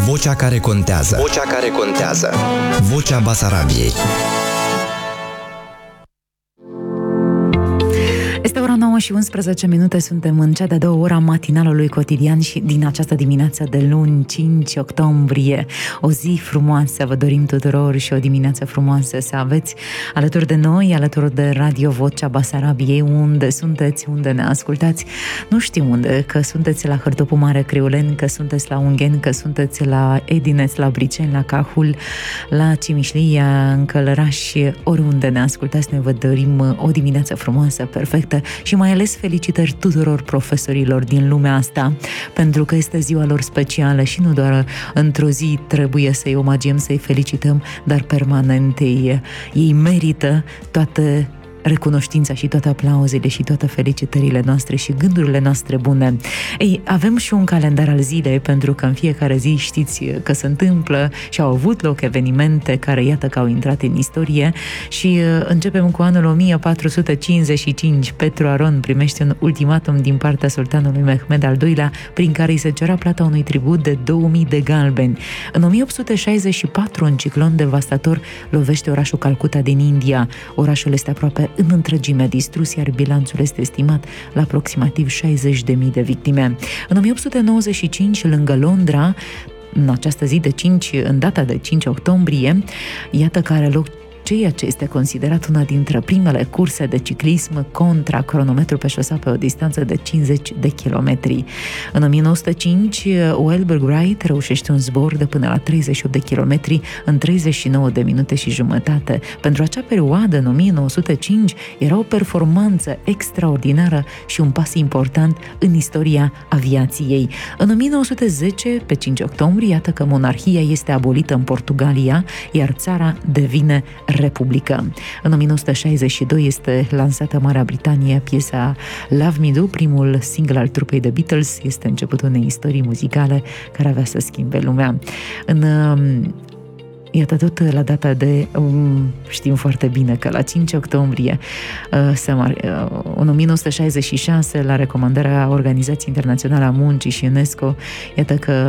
Vocea care contează. Vocea care contează. Vocea Basarabiei. Este ora 9 și 11 minute, suntem în cea de-a doua ora matinalului cotidian și din această dimineață de luni, 5 octombrie. O zi frumoasă vă dorim tuturor și o dimineață frumoasă să aveți alături de noi, alături de Radio Vocea Basarabiei, unde sunteți, unde ne ascultați. Nu știu unde, că sunteți la Hârtopu Mare Criulen, că sunteți la Ungheni, că sunteți la Edineț, la Briceni, la Cahul, la Cimișlia, în Călăraș, oriunde ne ascultați. Noi vă dorim o dimineață frumoasă, perfectă și mai ales felicitări tuturor profesorilor din lumea asta, pentru că este ziua lor specială și nu doar într-o zi trebuie să-i omagiem, să-i felicităm, dar permanent ei merită toate recunoștința și toate aplauzele și toate felicitările noastre și gândurile noastre bune. Ei, avem și un calendar al zilei, pentru că în fiecare zi știți că se întâmplă și au avut loc evenimente care iată că au intrat în istorie și începem cu anul 1455. Petru Aron primește un ultimatum din partea sultanului Mehmed al II-lea prin care îi se cerea plata unui tribut de 2000 de galbeni. În 1864 un ciclon devastator lovește orașul Calcuta din India. Orașul este aproape în întregime distrus, iar bilanțul este estimat la aproximativ 60.000 de victime. În 1895, lângă Londra, în această zi în data de 5 octombrie, iată că are loc ceea ce este considerat una dintre primele curse de ciclism contra cronometru pe șosea pe o distanță de 50 de kilometri. În 1905, Wilbur Wright reușește un zbor de până la 38 de kilometri în 39 de minute și jumătate. Pentru acea perioadă, în 1905, era o performanță extraordinară și un pas important în istoria aviației. În 1910, pe 5 octombrie, iată că monarhia este abolită în Portugalia, iar țara devine republică. În 1962 este lansată în Marea Britanie piesa Love Me Do, primul single al trupei The Beatles. Este începutul unei istorii muzicale care avea să schimbe lumea. Iată tot la data de... știm foarte bine că la 5 octombrie în 1966, la recomandarea Organizației Internaționale a Muncii și UNESCO, iată că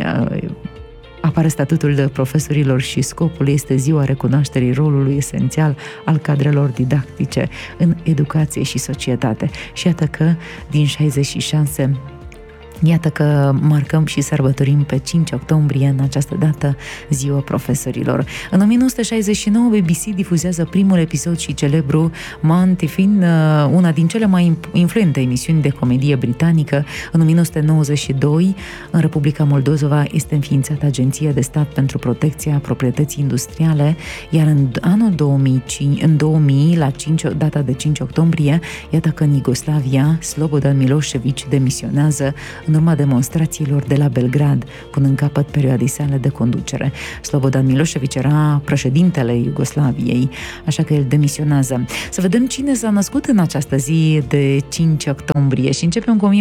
apare statutul de profesorilor și scopul este ziua recunoașterii rolului esențial al cadrelor didactice în educație și societate. Și iată că din 66 iată că marcăm și sărbătorim pe 5 octombrie, în această dată, ziua profesorilor. În 1969, BBC difuzează primul episod și celebru Monty Python, una din cele mai influente emisiuni de comedie britanică. În 1992, în Republica Moldova, este înființată Agenția de Stat pentru Protecția Proprietății Industriale, iar în anul 2000, la data de 5 octombrie, iată că în Iugoslavia, Slobodan Milošević demisionează în urma demonstrațiilor de la Belgrad, punând capăt perioadei sale de conducere. Slobodan Milošević era președintele Iugoslaviei, așa că el demisionează. Să vedem cine s-a născut în această zi de 5 octombrie și începem cu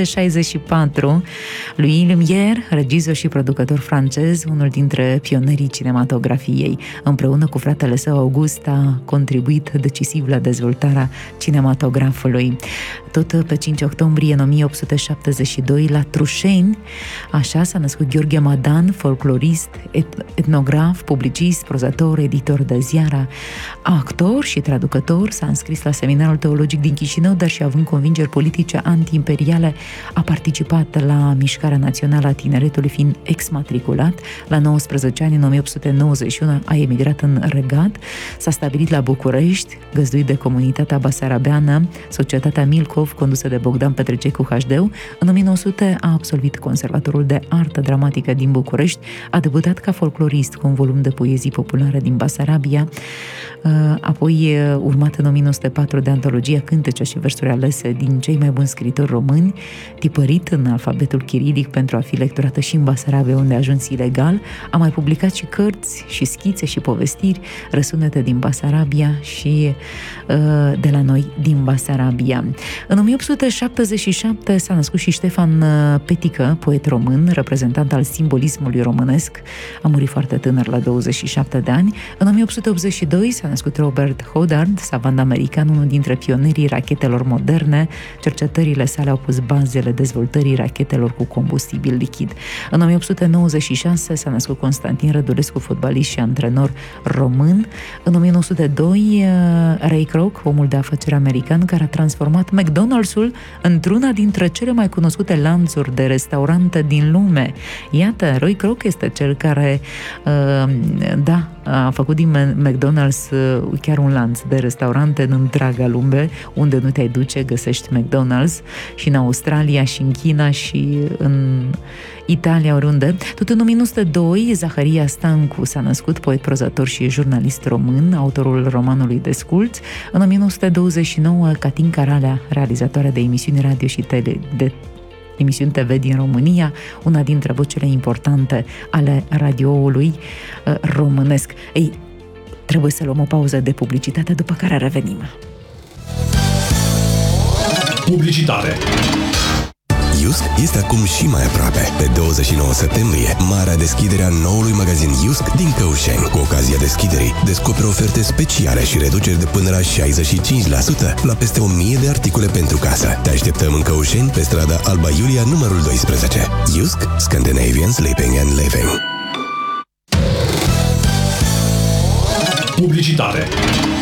1864. Louis Lumière, regizor și producător francez, unul dintre pionerii cinematografiei. Împreună cu fratele său August a contribuit decisiv la dezvoltarea cinematografului. Tot pe 5 octombrie în 1872, la Trușeni, așa s-a născut Gheorghe Madan, folclorist, etnograf, publicist, prozator, editor de ziară, actor și traducător. S-a înscris la Seminarul Teologic din Chișinău, dar și având convingeri politice anti-imperiale, a participat la Mișcarea Națională a Tineretului, fiind exmatriculat. La 19 ani, în 1891, a emigrat în Regat, s-a stabilit la București, găzduit de comunitatea basarabeană, Societatea Milcov, condusă de Bogdan Petrececu Hașdeu. În 1900 a absolvit Conservatorul de Artă Dramatică din București, a debutat ca folclorist cu un volum de poezii populare din Basarabia, apoi urmat în 1904 de antologia Cântece și versuri alese din cei mai buni scriitori români, tipărit în alfabetul chirilic pentru a fi lecturată și în Basarabia, unde a ajuns ilegal. A mai publicat și cărți și schițe și povestiri, Răsunete din Basarabia și De la noi din Basarabia. În 1877 s-a născut și Ștefan Ștefan Petică, poet român, reprezentant al simbolismului românesc, a murit foarte tânăr, la 27 de ani. În 1882 s-a născut Robert Goddard, savant american, unul dintre pionerii rachetelor moderne. Cercetările sale au pus bazele dezvoltării rachetelor cu combustibil lichid. În 1896 s-a născut Constantin Rădulescu, fotbalist și antrenor român. În 1902, Ray Kroc, omul de afaceri american care a transformat McDonald's-ul într-una dintre cele mai cunoscute lanțuri de restaurante din lume. Iată, Ray Kroc este cel care a făcut din McDonald's chiar un lanț de restaurante în întreaga lume. Unde nu te-ai duce, găsești McDonald's, și în Australia, și în China, și în Italia, oriunde. Tot în 1902, Zaharia Stancu s-a născut, poet, prozător și jurnalist român, autorul romanului Desculți. În 1929, Catinca Ralea, realizatoare de emisiuni radio și de emisiuni TV din România, una dintre vocile importante ale radioului românesc. Ei, trebuie să luăm o pauză de publicitate, după care revenim. Publicitate. Iusc este acum și mai aproape. Pe 29 septembrie, marea deschidere a noului magazin Iusc din Căușeni. Cu ocazia deschiderii, descoperi oferte speciale și reduceri de până la 65% la peste 1000 de articole pentru casă. Te așteptăm în Căușeni, pe strada Alba Iulia, numărul 12. Iusc, Scandinavian Sleeping and Living. Publicitate.